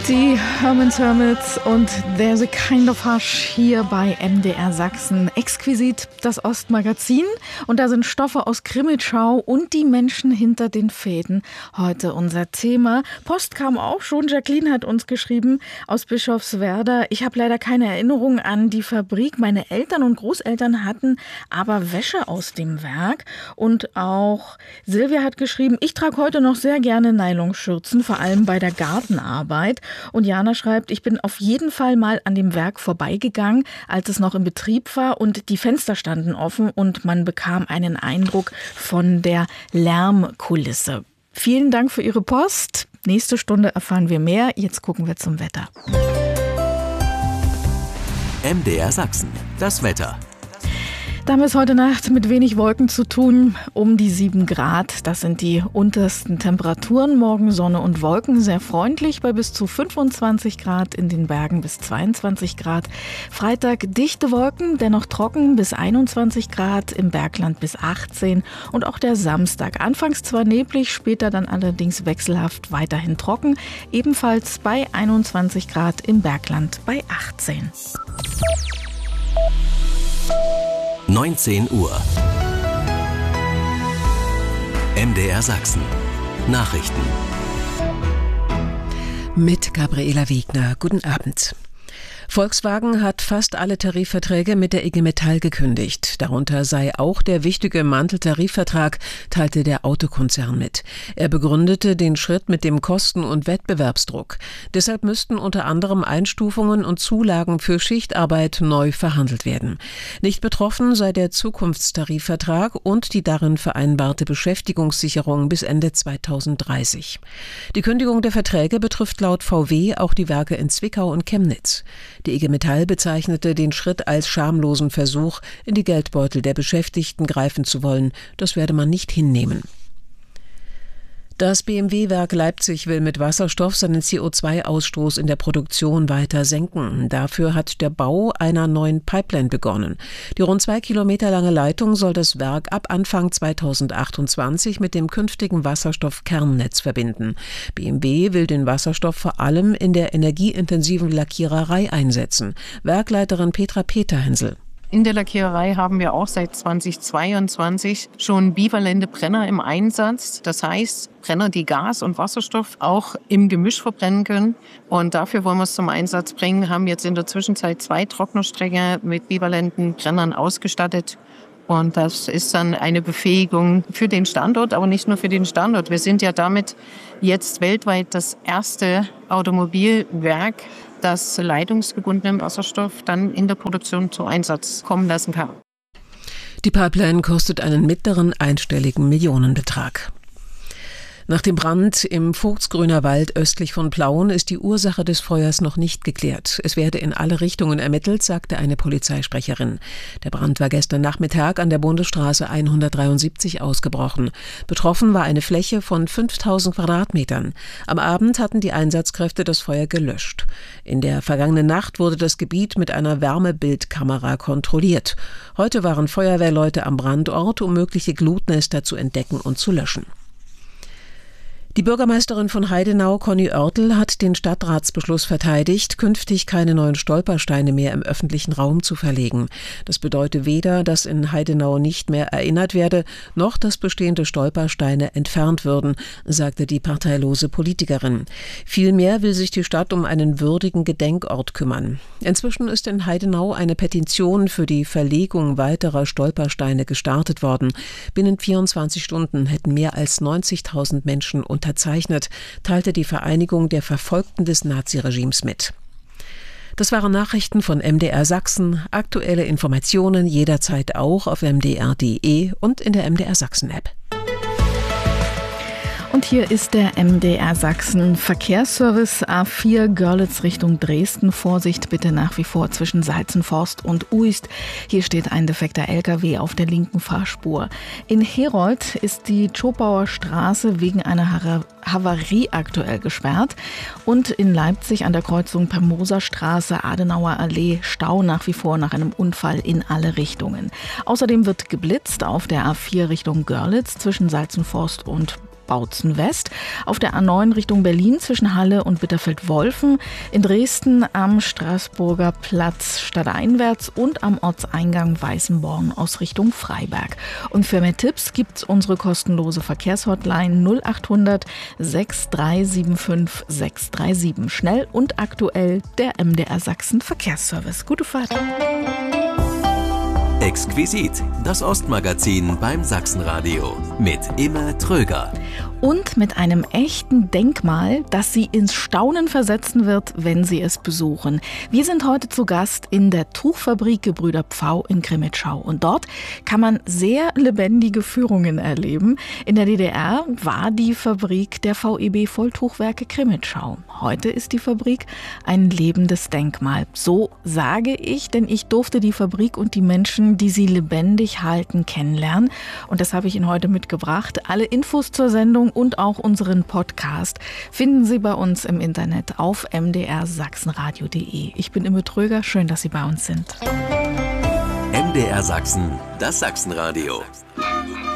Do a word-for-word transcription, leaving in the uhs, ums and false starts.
Die Herman's Hermits und There's a Kind of Hush hier bei M D R Sachsen. Exquisit, das Ostmagazin. Und da sind Stoffe aus Krimitschau und die Menschen hinter den Fäden. Heute unser Thema. Post kam auch schon. Jacqueline hat uns geschrieben aus Bischofswerda. Ich habe leider keine Erinnerung an die Fabrik. Meine Eltern und Großeltern hatten aber Wäsche aus dem Werk. Und auch Silvia hat geschrieben, ich trage heute noch sehr gerne Nylonschürzen, vor allem bei der Gartenarbeit. Und Jana schreibt, ich bin auf jeden Fall mal an dem Werk vorbeigegangen, als es noch in Betrieb war und die Fenster standen offen und man bekam einen Eindruck von der Lärmkulisse. Vielen Dank für Ihre Post. Nächste Stunde erfahren wir mehr. Jetzt gucken wir zum Wetter. M D R Sachsen, das Wetter. Da haben wir es heute Nacht mit wenig Wolken zu tun, um die sieben Grad. Das sind die untersten Temperaturen. Morgen Sonne und Wolken, sehr freundlich bei bis zu fünfundzwanzig Grad, in den Bergen bis zweiundzwanzig Grad. Freitag dichte Wolken, dennoch trocken bis einundzwanzig Grad, im Bergland bis achtzehn. Und auch der Samstag, anfangs zwar neblig, später dann allerdings wechselhaft weiterhin trocken. Ebenfalls bei einundzwanzig Grad, im Bergland bei achtzehn. neunzehn Uhr. M D R Sachsen. Nachrichten. Mit Gabriela Wegner. Guten Abend. Volkswagen hat fast alle Tarifverträge mit der I G Metall gekündigt. Darunter sei auch der wichtige Manteltarifvertrag, teilte der Autokonzern mit. Er begründete den Schritt mit dem Kosten- und Wettbewerbsdruck. Deshalb müssten unter anderem Einstufungen und Zulagen für Schichtarbeit neu verhandelt werden. Nicht betroffen sei der Zukunftstarifvertrag und die darin vereinbarte Beschäftigungssicherung bis Ende zweitausenddreißig. Die Kündigung der Verträge betrifft laut V W auch die Werke in Zwickau und Chemnitz. Die I G Metall bezeichnete den Schritt als schamlosen Versuch, in die Geldbeutel der Beschäftigten greifen zu wollen. Das werde man nicht hinnehmen. Das B M W-Werk Leipzig will mit Wasserstoff seinen C O zwei Ausstoß in der Produktion weiter senken. Dafür hat der Bau einer neuen Pipeline begonnen. Die rund zwei Kilometer lange Leitung soll das Werk ab Anfang zweitausendachtundzwanzig mit dem künftigen Wasserstoffkernnetz verbinden. B M W will den Wasserstoff vor allem in der energieintensiven Lackiererei einsetzen. Werkleiterin Petra Peterhensel. In der Lackiererei haben wir auch seit zweitausendzweiundzwanzig schon bivalente Brenner im Einsatz. Das heißt, Brenner, die Gas und Wasserstoff auch im Gemisch verbrennen können. Und dafür wollen wir es zum Einsatz bringen. Haben jetzt in der Zwischenzeit zwei Trocknerstränge mit bivalenten Brennern ausgestattet. Und das ist dann eine Befähigung für den Standort, aber nicht nur für den Standort. Wir sind ja damit jetzt weltweit das erste Automobilwerk, das leitungsgebundenen Wasserstoff dann in der Produktion zum Einsatz kommen lassen kann. Die Pipeline kostet einen mittleren einstelligen Millionenbetrag. Nach dem Brand im Vogtsgrüner Wald östlich von Plauen ist die Ursache des Feuers noch nicht geklärt. Es werde in alle Richtungen ermittelt, sagte eine Polizeisprecherin. Der Brand war gestern Nachmittag an der Bundesstraße hundertdreiundsiebzig ausgebrochen. Betroffen war eine Fläche von fünftausend Quadratmetern. Am Abend hatten die Einsatzkräfte das Feuer gelöscht. In der vergangenen Nacht wurde das Gebiet mit einer Wärmebildkamera kontrolliert. Heute waren Feuerwehrleute am Brandort, um mögliche Glutnester zu entdecken und zu löschen. Die Bürgermeisterin von Heidenau, Conny Oertel, hat den Stadtratsbeschluss verteidigt, künftig keine neuen Stolpersteine mehr im öffentlichen Raum zu verlegen. Das bedeutet weder, dass in Heidenau nicht mehr erinnert werde, noch dass bestehende Stolpersteine entfernt würden, sagte die parteilose Politikerin. Vielmehr will sich die Stadt um einen würdigen Gedenkort kümmern. Inzwischen ist in Heidenau eine Petition für die Verlegung weiterer Stolpersteine gestartet worden. Binnen vierundzwanzig Stunden hätten mehr als neunzigtausend Menschen unterzeichnet. Unterzeichnet, teilte die Vereinigung der Verfolgten des Naziregimes mit. Das waren Nachrichten von M D R Sachsen. Aktuelle Informationen jederzeit auch auf m d r punkt d e und in der M D R Sachsen App. Und hier ist der M D R Sachsen Verkehrsservice A vier Görlitz Richtung Dresden. Vorsicht bitte nach wie vor zwischen Salzenforst und Uist. Hier steht ein defekter L K W auf der linken Fahrspur. In Herold ist die Tschopauer Straße wegen einer Havarie aktuell gesperrt. Und in Leipzig an der Kreuzung Permoser Straße, Adenauer Allee, Stau nach wie vor nach einem Unfall in alle Richtungen. Außerdem wird geblitzt auf der A vier Richtung Görlitz zwischen Salzenforst und Bautzen West, auf der A neun Richtung Berlin zwischen Halle und Bitterfeld-Wolfen, in Dresden am Straßburger Platz stadteinwärts und am Ortseingang Weißenborn aus Richtung Freiberg. Und für mehr Tipps gibt's unsere kostenlose Verkehrshotline null acht hundert sechs drei sieben fünf sechs drei sieben. Schnell und aktuell der M D R Sachsen Verkehrsservice. Gute Fahrt. Exquisit, das Ostmagazin beim Sachsenradio mit Imme Tröger. Und mit einem echten Denkmal, das Sie ins Staunen versetzen wird, wenn Sie es besuchen. Wir sind heute zu Gast in der Tuchfabrik Gebrüder Pfau in Crimmitschau. Und dort kann man sehr lebendige Führungen erleben. In der D D R war die Fabrik der V E B Volltuchwerke Crimmitschau. Heute ist die Fabrik ein lebendes Denkmal. So sage ich, denn ich durfte die Fabrik und die Menschen, die sie lebendig halten, kennenlernen. Und das habe ich Ihnen heute mitgebracht. Alle Infos zur Sendung und auch unseren Podcast finden Sie bei uns im Internet auf m d r sachsenradio punkt d e. Ich bin Imme Tröger, schön, dass Sie bei uns sind. M D R Sachsen, das Sachsenradio.